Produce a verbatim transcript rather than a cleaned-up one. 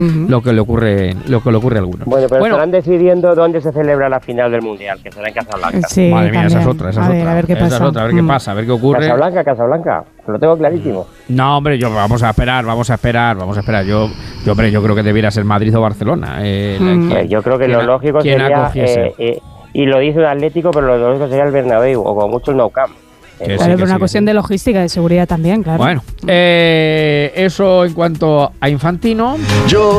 uh-huh. lo que le ocurre lo que le ocurre a algunos. Bueno, pero bueno, estarán decidiendo dónde se celebra la final del Mundial, que será en Casablanca. Sí, madre mía, también. esa es otra, esa a es ver, otra. A ver qué esa pasa. es otra, a ver qué mm. pasa, a ver qué ocurre. Casablanca, Casablanca, lo tengo clarísimo. No, hombre, yo vamos a esperar, vamos a esperar, vamos a esperar. Yo, yo hombre, yo creo que debiera ser Madrid o Barcelona. Eh, Mm. quien- Yo creo que quien lo a- lógico quien sería, acogiese. eh, eh, y lo dice un Atlético, pero lo lógico sería el Bernabéu, o como mucho el Nou Camp. Que Eh, sí, Claro, que por sí, una que cuestión sí. de logística, de seguridad también, claro. Bueno, eh, eso en cuanto a Infantino. Yo